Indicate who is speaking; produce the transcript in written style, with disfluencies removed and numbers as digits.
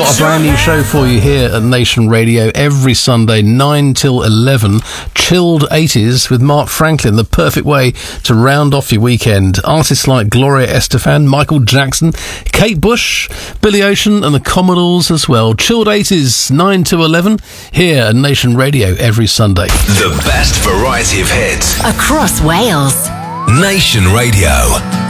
Speaker 1: got a brand new show for you here at Nation Radio every Sunday, 9 till 11. Chilled 80s with Mark Franklin, the perfect way to round off your weekend. Artists like Gloria Estefan, Michael Jackson, Kate Bush, Billy Ocean and the Commodores as well. Chilled 80s, 9 to 11, here at Nation Radio every Sunday.
Speaker 2: The best variety of hits
Speaker 3: across Wales.
Speaker 2: Nation Radio.